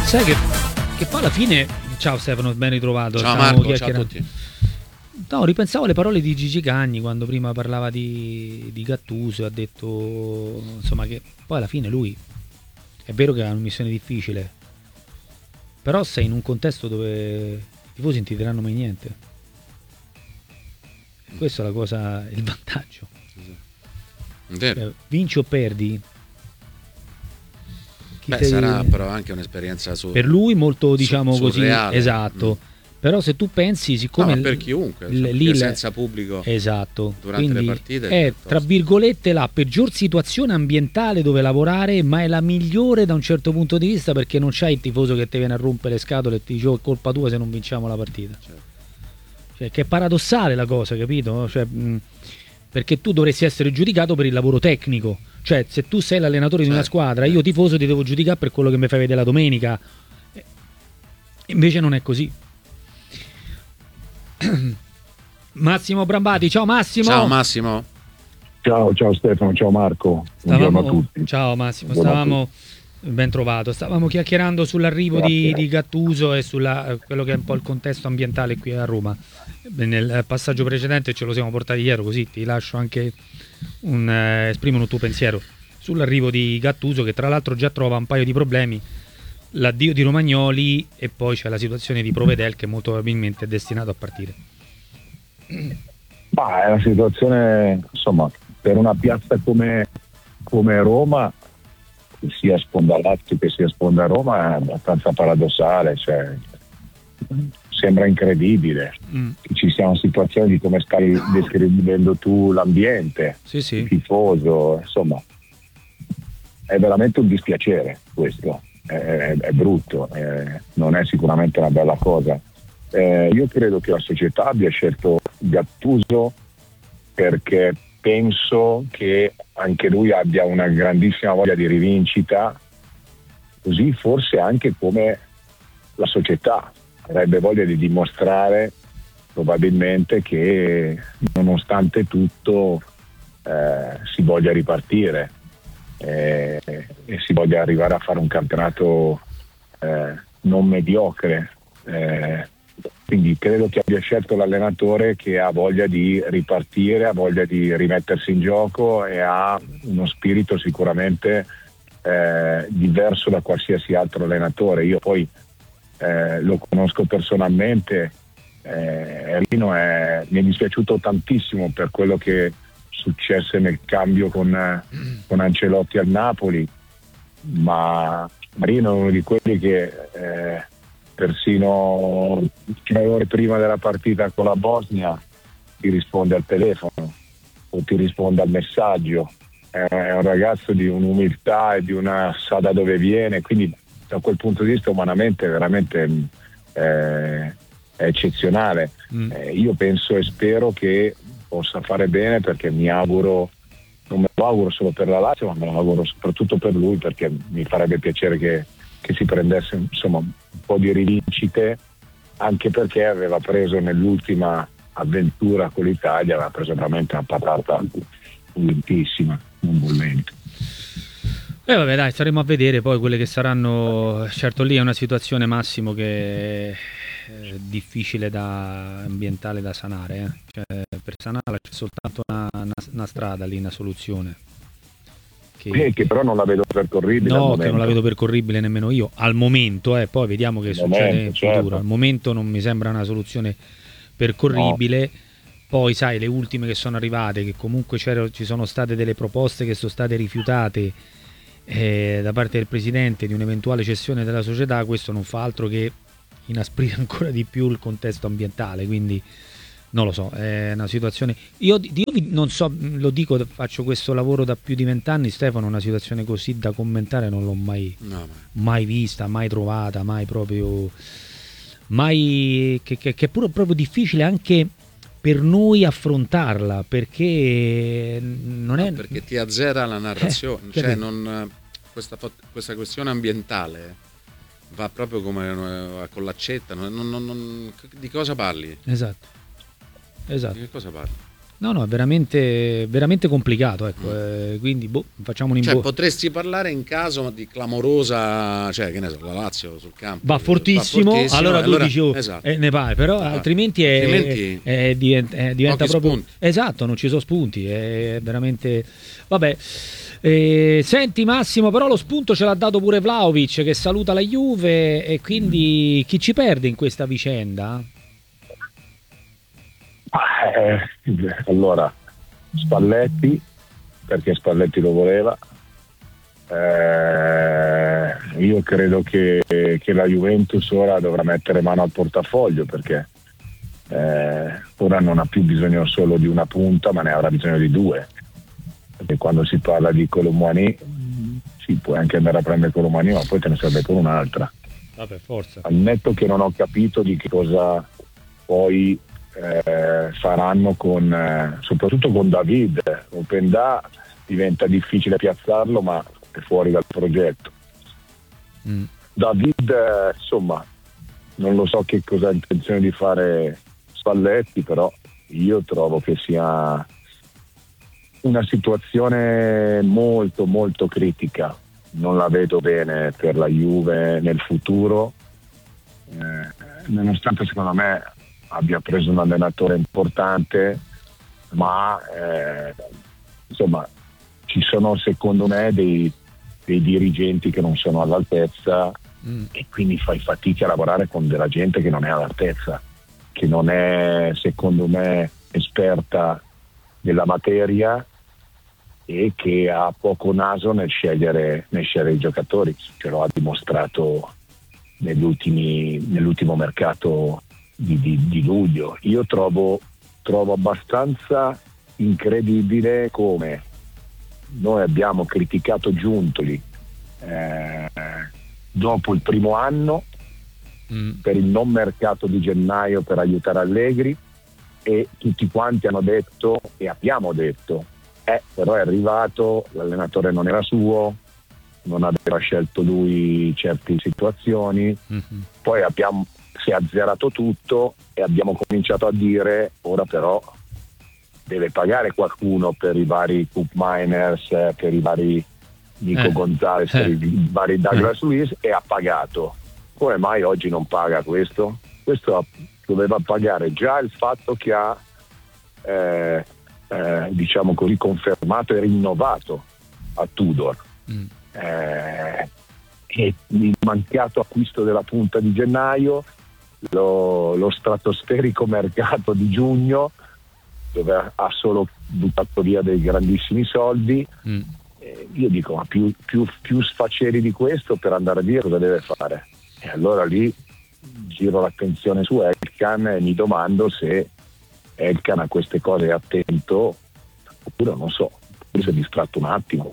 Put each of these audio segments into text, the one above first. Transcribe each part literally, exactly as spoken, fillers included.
Sai che, che poi alla fine, ciao Stefano, ben ritrovato. Ciao Marco, ciao a tutti. No, ripensavo alle parole di Gigi Cagni quando prima parlava di, di Gattuso e ha detto insomma che poi alla fine lui è vero che ha una missione difficile, però sei in un contesto dove i tifosi non ti diranno mai niente. E questa è la cosa, il vantaggio. Cioè, vinci o perdi. Beh, te... sarà però anche un'esperienza su... per lui molto, diciamo su, così, esatto. Mm. Però se tu pensi, siccome no, per chiunque, l- cioè, lì senza pubblico, esatto, durante quindi le partite è piuttosto, tra virgolette, la peggior situazione ambientale dove lavorare, ma è la migliore da un certo punto di vista, perché non c'hai il tifoso che ti viene a rompere le scatole e ti dice oh, è colpa tua se non vinciamo la partita. Certo. Cioè, che è paradossale la cosa, capito? Cioè, mh, perché tu dovresti essere giudicato per il lavoro tecnico. Cioè, se tu sei l'allenatore certo. di una squadra, io tifoso ti devo giudicare per quello che mi fai vedere la domenica. Invece non è così. Massimo Brambati, ciao Massimo. Ciao Massimo. Ciao, ciao Stefano, ciao Marco. Stavamo, buongiorno a tutti. Ciao Massimo, Buongiorno stavamo ben trovato. Stavamo chiacchierando sull'arrivo di, di Gattuso e sulla quello che è un po' il contesto ambientale qui a Roma. Nel passaggio precedente ce lo siamo portati dietro, così ti lascio anche un eh, esprimere un tuo pensiero sull'arrivo di Gattuso, che tra l'altro già trova un paio di problemi. L'addio di Romagnoli e poi c'è la situazione di Provedel che molto probabilmente è destinato a partire. Ma è una situazione, insomma, per una piazza come, come Roma, che sia Sponda Lazio che sia Sponda Roma, è abbastanza paradossale, cioè sembra incredibile mm. che ci sia una situazione di come stai descrivendo tu l'ambiente, sì, sì. il tifoso, insomma è veramente un dispiacere questo. È, è brutto, è, non è sicuramente una bella cosa. Eh, io credo che la società abbia scelto Gattuso perché penso che anche lui abbia una grandissima voglia di rivincita, così forse anche come la società avrebbe voglia di dimostrare probabilmente che nonostante tutto eh, si voglia ripartire. E, e si voglia arrivare a fare un campionato eh, non mediocre, eh, quindi credo che abbia scelto l'allenatore che ha voglia di ripartire, ha voglia di rimettersi in gioco e ha uno spirito sicuramente eh, diverso da qualsiasi altro allenatore. Io poi eh, lo conosco personalmente, eh, Rino è, mi è dispiaciuto tantissimo per quello che successe nel cambio con, con Ancelotti al Napoli, ma Marino è uno di quelli che eh, persino tre ore prima della partita con la Bosnia ti risponde al telefono o ti risponde al messaggio. È un ragazzo di un'umiltà e di una sa da dove viene, quindi da quel punto di vista umanamente veramente eh, è eccezionale. Mm. Eh, io penso e spero che possa fare bene, perché mi auguro, non me lo auguro solo per la Lazio, ma me lo auguro soprattutto per lui, perché mi farebbe piacere che, che si prendesse insomma un po' di rivincite, anche perché aveva preso nell'ultima avventura con l'Italia, aveva preso veramente una patata lentissima, un bollente. E eh vabbè dai, staremo a vedere poi quelle che saranno. Certo, lì è una situazione, Massimo, che è difficile da ambientale da sanare, eh. Cioè, per sanarla c'è soltanto una, una, una strada lì, una soluzione che, eh, che però non la vedo percorribile. No, che non la vedo percorribile nemmeno io al momento, eh. Poi vediamo che succede momento, in futuro. Certo. Al momento non mi sembra una soluzione percorribile. No. Poi sai, le ultime che sono arrivate, che comunque ci sono state delle proposte che sono state rifiutate eh, da parte del presidente di un'eventuale cessione della società, questo non fa altro che inasprire ancora di più il contesto ambientale, quindi non lo so, è una situazione, io, io non so, lo dico, faccio questo lavoro da più di vent'anni, Stefano, una situazione così da commentare non l'ho mai, no, mai vista, mai trovata, mai proprio, mai, che, che, che è pure proprio difficile anche per noi affrontarla, perché non è... No, perché ti azzera la narrazione, eh, cioè non, questa, questa questione ambientale va proprio come uh, con l'accetta, non, non, non, di cosa parli? Esatto, esatto. Di che cosa parli? No, no, è veramente, veramente complicato, ecco. Eh, quindi boh, facciamo un invo- Cioè, potresti parlare in caso di clamorosa, cioè che ne so, la Lazio sul campo va fortissimo, va fortissimo allora tu allora, dici oh, esatto. eh, ne vai, però esatto. altrimenti, è, altrimenti è, è, diventa, è, diventa proprio spunti. Esatto, non ci sono spunti, è veramente vabbè. Eh, senti Massimo, però lo spunto ce l'ha dato pure Vlahovic che saluta la Juve, e quindi chi ci perde in questa vicenda? Eh, allora Spalletti, perché Spalletti lo voleva. Eh, io credo che, che la Juventus ora dovrà mettere mano al portafoglio, perché eh, ora non ha più bisogno solo di una punta, ma ne avrà bisogno di due, perché quando si parla di Colomani sì, puoi anche andare a prendere Colomani, ma poi te ne serve pure un'altra. Vabbè, forza. Al netto che non ho capito di che cosa poi Eh, faranno con eh, soprattutto con David. Openda diventa difficile piazzarlo, ma è fuori dal progetto. mm. David eh, insomma non lo so che cosa ha intenzione di fare Spalletti, però io trovo che sia una situazione molto molto critica, non la vedo bene per la Juve nel futuro, eh, nonostante secondo me abbia preso un allenatore importante, ma eh, insomma ci sono secondo me dei, dei dirigenti che non sono all'altezza, mm. e quindi fai fatica a lavorare con della gente che non è all'altezza, che non è secondo me esperta della materia e che ha poco naso nel scegliere, nel scegliere i giocatori, ce lo ha dimostrato negli ultimi, nell'ultimo mercato Di, di, di luglio. Io trovo, trovo abbastanza incredibile come noi abbiamo criticato Giuntoli eh, dopo il primo anno mm. per il non mercato di gennaio per aiutare Allegri, e tutti quanti hanno detto e abbiamo detto eh, però è arrivato, l'allenatore non era suo, non aveva scelto lui certe situazioni, mm-hmm. poi abbiamo si è azzerato tutto e abbiamo cominciato a dire ora però deve pagare qualcuno per i vari Cup Miners, per i vari Nico eh. Gonzalez, eh. per i vari Douglas eh. Luiz, e ha pagato. Come mai oggi non paga questo? Questo doveva pagare già il fatto che ha eh, eh, diciamo così confermato e rinnovato a Tudor. Mm. Eh, e il mancato acquisto della punta di gennaio, Lo, lo stratosferico mercato di giugno dove ha solo buttato via dei grandissimi soldi. mm. eh, io dico ma più, più, più sfaceri di questo per andare a dire cosa deve fare, e allora lì giro l'attenzione su Elkan e mi domando se Elkan a queste cose è attento oppure non so, oppure si è distratto un attimo.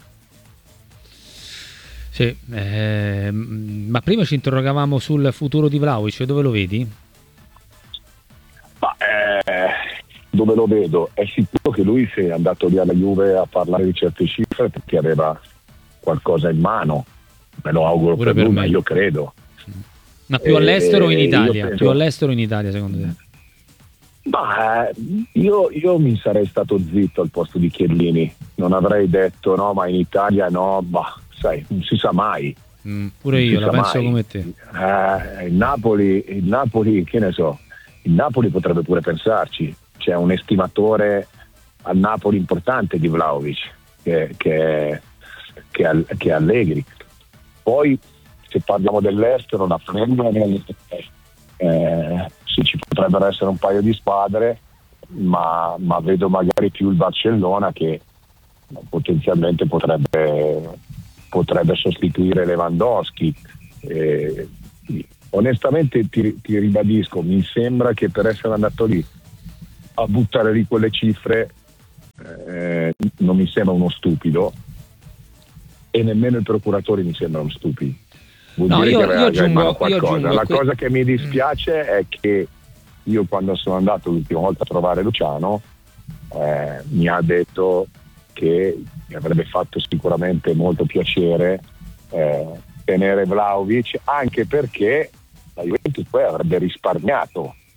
Sì, eh, ma prima ci interrogavamo sul futuro di Vlahovic, dove lo vedi? Ma, eh, dove lo vedo? È sicuro che lui si è andato lì alla Juve a parlare di certe cifre perché aveva qualcosa in mano, me lo auguro per, per lui, me. Ma io credo. Ma più all'estero o in Italia? Penso... Più all'estero o in Italia secondo te? Ma io, io mi sarei stato zitto al posto di Chiellini, non avrei detto no, ma in Italia no, bah, sai, non si sa mai. Mm, pure io la penso mai. Come te. Eh, il Napoli, il Napoli, che ne so, il Napoli potrebbe pure pensarci. C'è un estimatore al Napoli importante di Vlahovic, che, che, che, che è Allegri. Poi se parliamo dell'estero, la Premier, eh, sì, ci potrebbero essere un paio di squadre, ma, ma vedo magari più il Barcellona che potenzialmente potrebbe potrebbe sostituire Lewandowski. Eh, onestamente ti, ti ribadisco, mi sembra che per essere andato lì a buttare lì quelle cifre eh, non mi sembra uno stupido, e nemmeno i procuratori mi sembrano stupidi. Vuol no, dire io, che aveva io già in mano aggiungo, qualcosa. La qui... cosa che mi dispiace mm. è che io, quando sono andato l'ultima volta a trovare Luciano, eh, mi ha detto che mi avrebbe fatto sicuramente molto piacere eh, tenere Vlahovic, anche perché la Juventus poi avrebbe risparmiato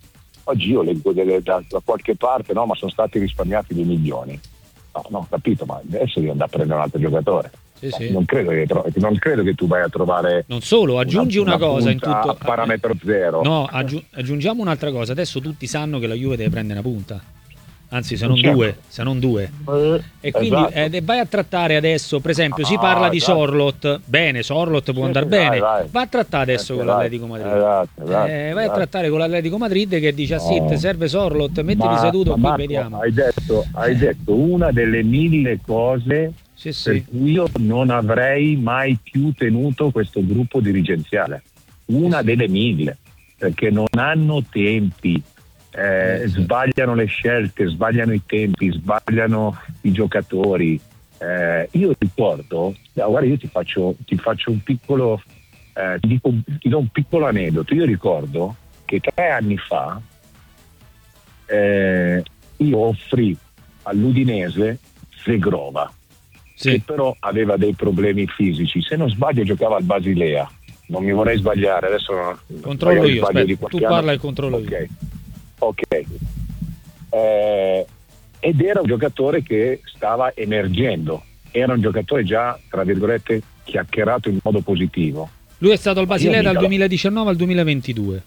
Oggi io leggo delle, da, da qualche parte, no, ma sono stati risparmiati dei milioni. No, no, ho capito, ma adesso devo andare a prendere un altro giocatore. Sì, sì. Non, credo che, non credo che tu vai a trovare. Non solo, aggiungi una, una, una cosa in tutto. A parametro zero. No, aggi- aggiungiamo un'altra cosa. Adesso tutti sanno che la Juve deve prendere una punta. Anzi, se non certo. due, se non due. Eh, e quindi esatto. eh, vai a trattare adesso, per esempio, si parla ah, di esatto. Sorloth. Bene, Sorloth può sì, andare sì, bene. Vai, vai. Va a trattare adesso eh, con l'Atletico Madrid. Esatto, esatto, eh, vai esatto. a trattare con l'Atletico Madrid che dice: ah, sì, ti serve Sorloth, mettiti ma, seduto ma qui, Marco, vediamo. Hai detto, hai detto una delle mille cose sì, sì. per cui io non avrei mai più tenuto questo gruppo dirigenziale. Una sì, delle mille, perché non hanno tempi. Eh, sbagliano le scelte, sbagliano i tempi, sbagliano i giocatori. Eh, io ricordo, guarda, io ti faccio, ti faccio un piccolo, eh, ti, dico, ti do un piccolo aneddoto. Io ricordo che tre anni fa eh, io offrì all'Udinese Zegrova, sì. che però aveva dei problemi fisici. Se non sbaglio, giocava al Basilea. Non mi vorrei sbagliare, adesso controllo io. Aspetta, tu parla e controllo okay. io. Ok, eh, ed era un giocatore che stava emergendo, era un giocatore già, tra virgolette, chiacchierato in modo positivo. Lui è stato al Basilea dal duemiladiciannove al duemilaventidue.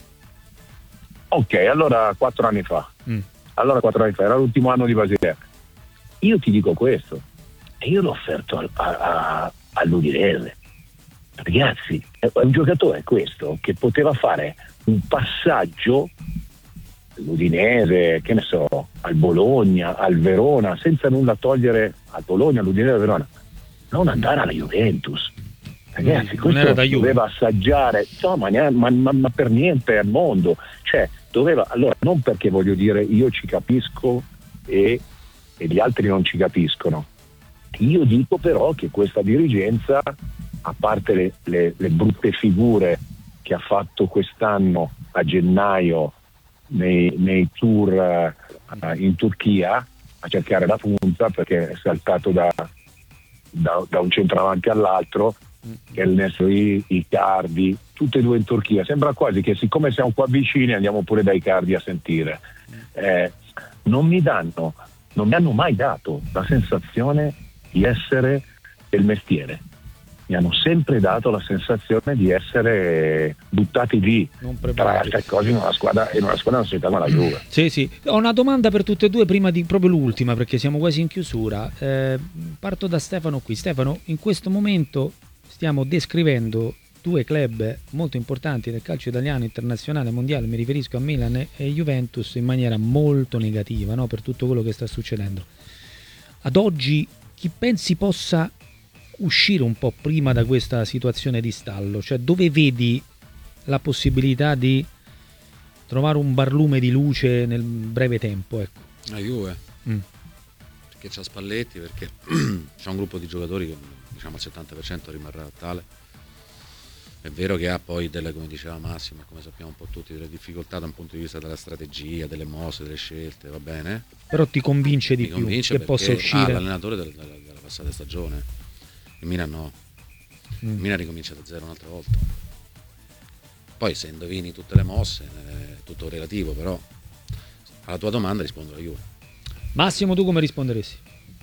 Ok, allora quattro anni fa. Mm. Allora quattro anni fa, era l'ultimo anno di Basilea. Io ti dico questo, e io l'ho offerto a, a, a, all'Udinese. Ragazzi, è un giocatore questo che poteva fare un passaggio l'Udinese, che ne so, al Bologna, al Verona, senza nulla togliere al Bologna, all'Udinese, al Verona, non andare alla Juventus. Ragazzi, non questo doveva assaggiare, no, ma, ma, ma, ma per niente al mondo, cioè doveva, allora non perché voglio dire io ci capisco e, e gli altri non ci capiscono, io dico però che questa dirigenza, a parte le, le, le brutte figure che ha fatto quest'anno a gennaio Nei, nei tour uh, in Turchia a cercare la punta, perché è saltato da, da, da un centravanti all'altro, che è il Nesto Icardi, tutte e due in Turchia. Sembra quasi che siccome siamo qua vicini andiamo pure da Icardi a sentire. Eh, non mi danno, non mi hanno mai dato la sensazione di essere del mestiere. Mi hanno sempre dato la sensazione di essere buttati lì tra altre cose in una squadra, in una squadra non si chiama la Juve. Sì, sì. Ho una domanda per tutte e due prima di proprio l'ultima, perché siamo quasi in chiusura. Eh, parto da Stefano qui. Stefano, in questo momento stiamo descrivendo due club molto importanti del calcio italiano, internazionale, mondiale. Mi riferisco a Milan e Juventus in maniera molto negativa, no? Per tutto quello che sta succedendo. Ad oggi chi pensi possa uscire un po' prima da questa situazione di stallo? Cioè, dove vedi la possibilità di trovare un barlume di luce nel breve tempo? Ecco. La Juve, mm. perché c'ha Spalletti, perché c'è un gruppo di giocatori che diciamo al settanta per cento rimarrà tale. È vero che ha poi delle, come diceva Massimo, come sappiamo un po' tutti, delle difficoltà da un punto di vista della strategia, delle mosse, delle scelte, va bene? Però ti convince di ti più convince che possa uscire. Ah, l'allenatore della, della, della passata stagione. Il Milan no, il mm. Milan ricomincia da zero un'altra volta. Poi se indovini tutte le mosse è tutto relativo, però alla tua domanda rispondo la Juve. Massimo, tu come risponderesti?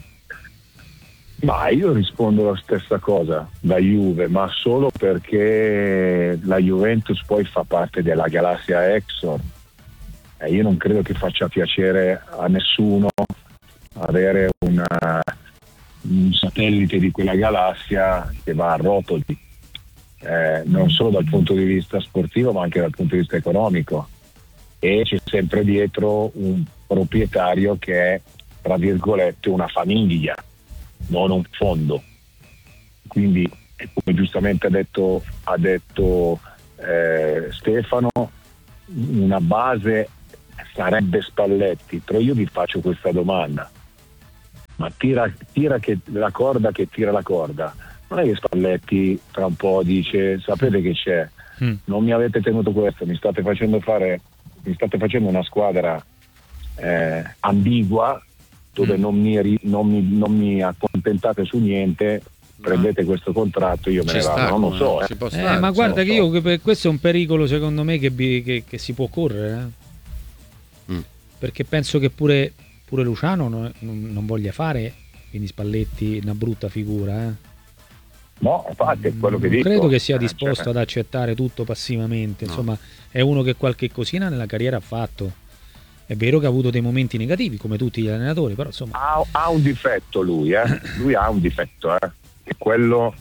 Ma io rispondo la stessa cosa, la Juve, ma solo perché la Juventus poi fa parte della galassia Exor e io non credo che faccia piacere a nessuno avere una un satellite di quella galassia che va a rotoli, eh, non solo dal punto di vista sportivo ma anche dal punto di vista economico, e c'è sempre dietro un proprietario che è, tra virgolette, una famiglia, non un fondo. Quindi, come giustamente ha detto, ha detto eh, Stefano, una base sarebbe Spalletti, però io vi faccio questa domanda: ma tira, tira che la corda che tira la corda, non è che Spalletti tra un po' dice sapete che c'è, mm. non mi avete tenuto questo, mi state facendo fare mi state facendo una squadra eh, ambigua dove mm. non, mi, non, mi, non mi accontentate su niente, prendete questo contratto, io me ne vado, non lo so, eh. Eh, stare, ma guarda che so. io che questo è un pericolo secondo me che, che, che si può correre, eh. mm. perché penso che pure, pure Luciano non, non, non voglia fare, quindi Spalletti, una brutta figura. Eh. No, infatti è quello che non dico. credo che sia disposto eh, cioè. ad accettare tutto passivamente, no. insomma è uno che qualche cosina nella carriera ha fatto. È vero che ha avuto dei momenti negativi come tutti gli allenatori, però insomma ha, ha un difetto lui, eh. lui ha un difetto, eh. è quello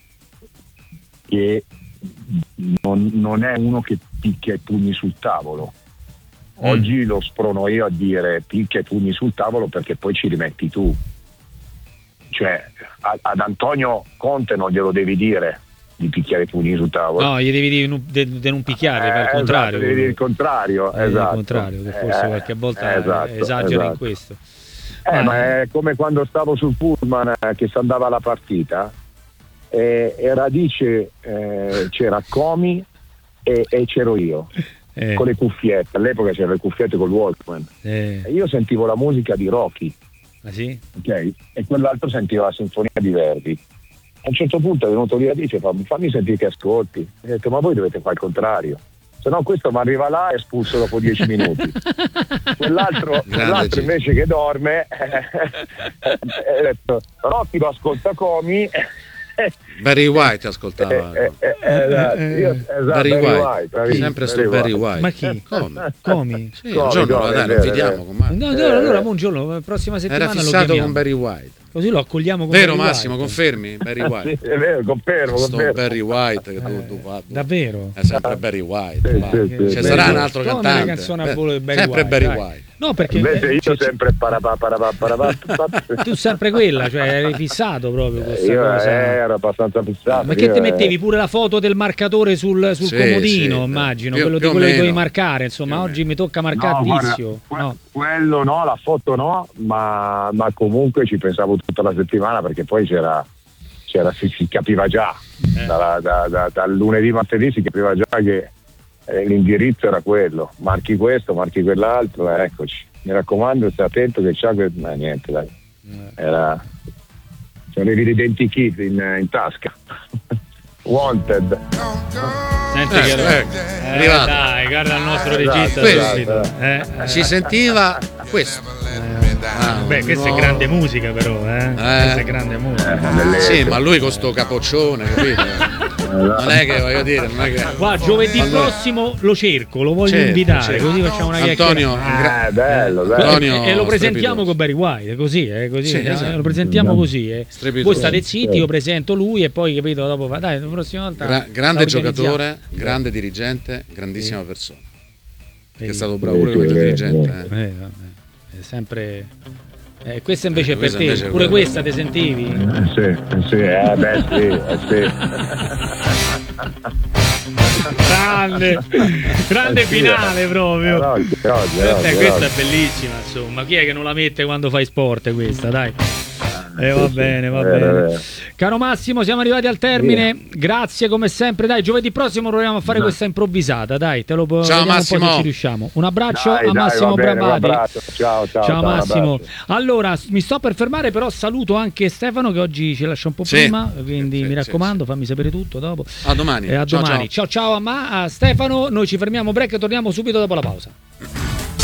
che non, non è uno che picchia i pugni sul tavolo. Oggi mm. lo sprono io a dire picchia i pugni sul tavolo perché poi ci rimetti tu. Cioè a, ad Antonio Conte non glielo devi dire di picchiare i pugni sul tavolo. No, gli devi dire di de non picchiare, eh, al contrario. Esatto, devi dire il contrario, eh, esatto. Il contrario, che forse eh, qualche volta esatto, esagera esatto. in questo. Eh, ma è come quando stavo sul pullman eh, che si andava alla partita e, e radice eh, c'era Comi e, e c'ero io eh. con le cuffiette. All'epoca c'erano le cuffiette col Walkman eh. e io sentivo la musica di Rocky. Ah, sì? Okay? E quell'altro sentiva la sinfonia di Verdi. A un certo punto è venuto lì a dire fammi, fammi sentire che ascolti. E ho detto ma voi dovete fare il contrario, se no questo mi arriva là e espulso dopo dieci minuti. Quell'altro, quell'altro invece che dorme ha detto Rocky lo ascolta Comi. Barry White ascoltava eh, eh, eh, esatto. Io, esatto, Barry, Barry White, White Barry, sempre sto Barry White. Ma chi? Come? Comi? Sì, un giorno lo dai, lo vediamo con Mario. No, no, allora un giorno, la prossima settimana era fissato lo con Barry White. Così lo accogliamo con vero Barry Massimo, White. Confermi? Barry White. Sì, è vero, confermo, Sto confermo. Barry White che tu, eh, tu, tu, davvero? è sempre Barry White. Sì, sì, sì, Ci sì, sarà sì. un altro Come cantante. una canzone a volo di Barry sempre White, Barry dai. White. No, perché invece io cioè, sempre parapà, parapà, parapà, parapà. tu sempre quella, cioè eri fissato proprio con questa io cosa. ero abbastanza fissato. Ma che te mettevi pure la foto del marcatore sul, sul sì, comodino, sì, immagino, più, quello più di quello che meno. dovevi marcare, insomma, oggi mi tocca marcare no, Tizio. Guarda, no. Quello no, la foto no, ma, ma comunque ci pensavo tutta la settimana perché poi c'era, c'era si, si capiva già, eh. da, da, da, dal lunedì martedì si capiva già che eh, l'indirizzo era quello, marchi questo, marchi quell'altro, eh, eccoci. Mi raccomando, stai attento che c'ha que... ma niente dai. Era c'avevi l'identikit in, in tasca. Wanted. Senti che eh, eh, eh, dai, guarda il nostro regista esatto, esatto. Eh, eh. Si sentiva questo. Ah, beh, questa no. è grande musica però, eh. eh. Questa è grande musica. Eh, sì, ma lui con sto capoccione, capito? Non è che voglio dire, non è che. Guarda, giovedì allora, prossimo lo cerco, lo voglio certo, invitare, certo. Così facciamo una Antonio, chiacchierata. Ah, bello, bello. Antonio e, e lo presentiamo con Barry White, così, eh, così sì, esatto. Lo presentiamo mm. così. Eh. Voi state zitti, io presento lui e poi capito dopo va. Dai, la prossima volta. Gra- grande giocatore, grande dirigente, grandissima sì. persona. Che è stato bravo pure come dirigente. Eh. Eh, è sempre. Eh, questa invece eh, è per te, pure quello. Questa ti sentivi? Eh, sì, sì, eh, beh sì, eh, sì. grande, grande eh, finale sì, proprio. Eh, oggi, oggi, questa, oggi, questa oggi. è bellissima, insomma. Chi è che non la mette quando fai sport questa, dai? Eh, va bene, va bene. Vero. Caro Massimo, siamo arrivati al termine. Via. Grazie come sempre. Dai, giovedì prossimo proviamo a fare no. questa improvvisata. Dai, te lo ciao Massimo. Un po' se ci riusciamo. Un abbraccio dai, a Massimo dai, Brabati. Bene, ciao, ciao, ciao, ciao Massimo. Allora, mi sto per fermare, però saluto anche Stefano che oggi ci lascia un po' sì. prima. Quindi sì, mi sì, raccomando, sì. fammi sapere tutto dopo. A domani. E a ciao, domani. Ciao ciao, ciao a, Ma- a Stefano. Noi ci fermiamo break e torniamo subito dopo la pausa.